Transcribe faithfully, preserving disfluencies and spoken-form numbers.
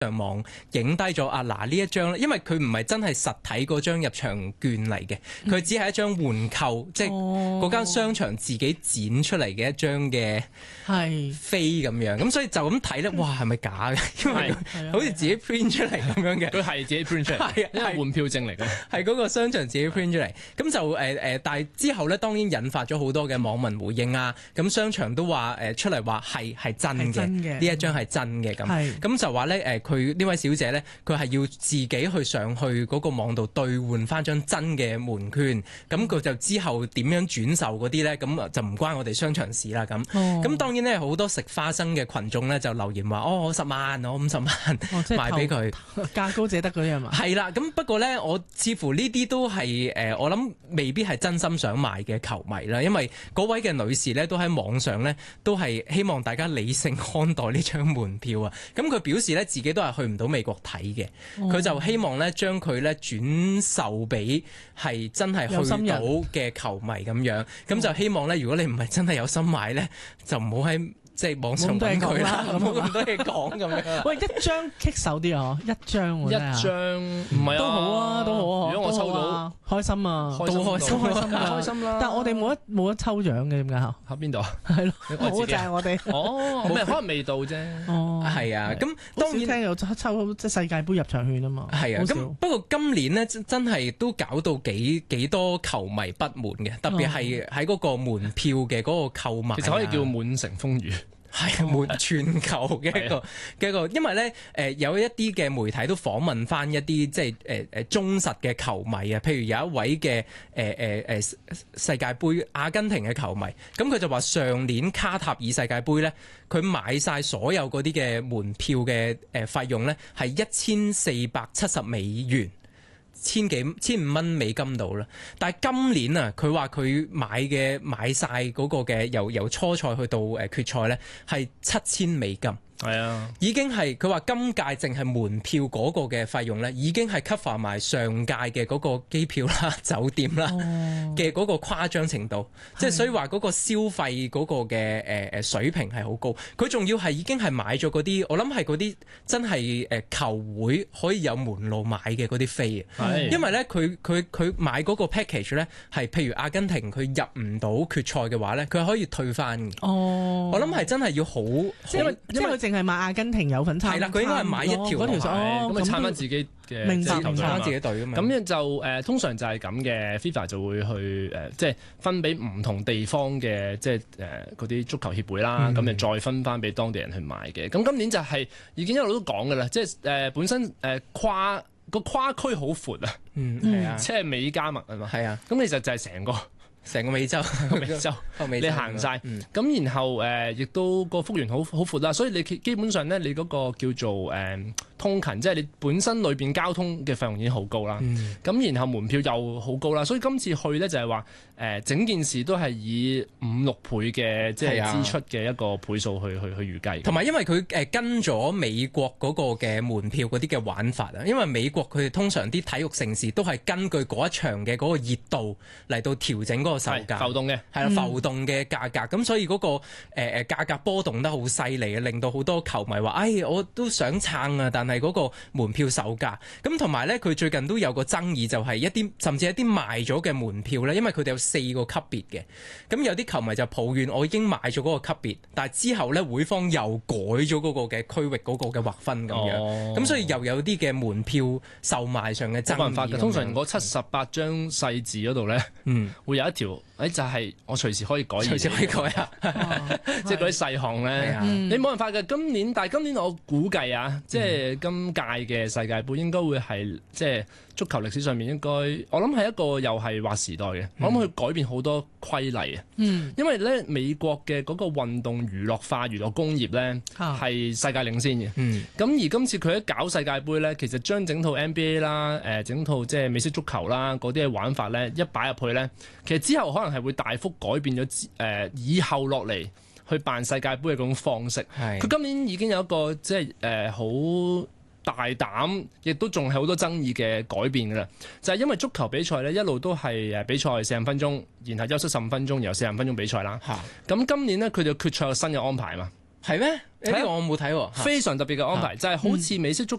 上網影低咗啊嗱呢一張，因為佢唔係真係實體嗰張入場券嚟嘅，佢只係一張換購，即係嗰間商場自己剪出嚟嘅一張嘅飛咁樣，咁所以就咁睇咧，哇係咪假嘅？因為好似自己 print 出嚟咁樣嘅， 佢係自己 print 出嚟，係因為換票證嚟嘅， 係嗰個商場自己 print 出嚟，咁就誒誒、呃，但係之後咧當然引發咗好多嘅網民回應啊，咁商場都話誒、呃、出嚟話係係真嘅，呢一張係真嘅咁，咁就話咧誒佢呢位小姐咧，佢係要自己去上去嗰個網度兌換翻張真嘅門券，咁佢就之後點樣轉售嗰啲咧，咁就唔關我哋商場事啦咁。咁、哦、當然咧好多食花生嘅群眾咧就留言話：哦，我十萬，我五十萬、哦、賣俾佢， 價高者得嗰啲係嘛？ 係啦，咁不過咧，我似乎呢啲都係誒、呃，我諗未必係真心想買嘅球迷啦，因為嗰位嘅女士咧都喺網上咧都係希望大家理性看待呢張門票啊。咁佢表示咧自己都係去唔到美國睇嘅，佢、哦、就希望咧將佢咧轉售俾係真係去到嘅球迷咁樣，咁就希望咧如果你唔係真係有心買咧，就唔好喺即係網上揾佢啦，冇咁多嘢講咁樣。 喂，一張棘手啲啊，一張一張唔係啊， 都好啊，都好啊。如果我抽到，開心啊， 都開心， 開心開心啦。 但係我哋冇得冇得抽獎嘅，點解嚇？ 喺邊度啊？ 係咯，冇就係我哋。 哦，咩可能未到啫。 哦，係啊。咁當然聽有抽即係世界盃入場券啊嘛。 係啊。咁不過今年呢，真係都搞到幾幾多球迷不滿嘅，特別係喺嗰個門票嘅嗰個購買。 其實可以叫滿城風雨。 係滿全球嘅一個嘅一個，因為咧誒、呃、有一啲嘅媒體都訪問翻一啲即係誒誒忠實嘅球迷啊，譬如有一位嘅誒誒誒世界盃阿根廷嘅球迷，咁佢就話上年卡塔爾世界盃咧，佢買晒所有嗰啲嘅門票嘅誒費用咧係一千四百七十美元。千幾千五蚊美金到啦，但係今年啊，佢話佢買嘅買晒嗰個嘅由由初賽去到誒決賽咧，係七千美金。 係啊， 已經係佢話今屆淨係門票嗰個嘅費用咧，已經係 cover 埋上屆嘅嗰個機票啦、酒店啦嘅嗰個誇張程度，即係、哦、所以話嗰個消費嗰個嘅誒誒水平係好高。佢仲要係已經係買咗嗰啲，我諗係嗰啲真係誒球會可以有門路買嘅嗰啲飛啊。因為咧佢佢佢買嗰個 package 咧係譬如阿根廷佢入唔到決賽嘅話咧，佢可以退翻嘅。哦，我諗係真係要好， 因為因為係買阿根廷有份參， 係啦，佢應該係買一條嗰條咁咪撐翻自己嘅， 明白， 撐翻自己隊啊嘛。 咁樣就誒、呃，通常就係咁嘅 FIFA 就會去誒、呃，即係分俾唔同地方嘅，即係誒嗰啲足球協會啦，咁就、嗯、再分翻俾當地人去買嘅。咁今年就係、是、已經一路都講㗎啦，即係誒、呃、本身誒、呃、跨個跨區好闊啊， 嗯係啊， 即係美加墨啊嘛， 係啊， 咁其實就係成個。 成個美洲， 美洲，你行晒，咁、嗯、然後誒，亦、呃、都個幅員好好闊啦，所以你基本上咧，你嗰個叫做誒、呃、通勤，即係你本身裏邊交通嘅費用已經好高啦。咁、嗯、然後門票又好高啦，所以今次去咧就係話誒整件事都係以五六倍嘅即係支出嘅一個倍數去去去預計。同埋因為佢誒跟咗美國嗰個嘅門票嗰啲嘅玩法啊，因為美國佢哋通常啲體育盛事都係根據嗰一場嘅嗰個熱度嚟到調整嗰個售價浮動嘅， 係啦，浮動嘅價格，咁、嗯、所以嗰、那個誒誒、呃、價格波動得好犀利啊，令到好多球迷話，哎，我都想撐啊，但係嗰個門票售價，咁同埋咧，佢最近都有個爭議，就係一啲甚至一啲賣咗嘅門票咧，因為佢哋有四個級別嘅，咁有啲球迷就抱怨，我已經買咗嗰個級別，但係之後咧會方又改咗嗰個嘅區域嗰個嘅劃分咁樣，咁、哦、所以又有啲嘅門票售賣上嘅爭議。冇辦法嘅，通常嗰七十八張細字嗰度咧，嗯，會有一條。誒就係我隨時可以改，隨時可以改啊！即係嗰啲細項咧，你冇辦法嘅。今年，但係今年我估計啊，即係今屆嘅世界盃應該會係即係足球歷史上面應該，我諗係一個又係劃時代嘅。我諗佢改變好多規例啊。嗯，因為咧美國嘅嗰個運動娛樂化、娛樂工業咧係世界領先嘅。嗯，咁而今次佢一搞世界盃咧，其實將整套 N B A 啦、誒整套即係美式足球啦嗰啲嘅玩法咧一擺入去咧，其實之後可能係會大幅改變咗誒、呃、以後落嚟去辦世界盃嘅嗰種方式。佢今年已經有一個即係誒好大膽，亦都仲係好多爭議嘅改變㗎啦。就係、是、因為足球比賽咧一路都係誒比賽四十分鐘，然後休息十五分鐘，然後四十分鐘比賽啦。咁、啊、今年呢，佢哋決賽有新嘅安排嘛。 係咩？呢個我冇睇喎， 非常特別嘅安排，就係好似美式足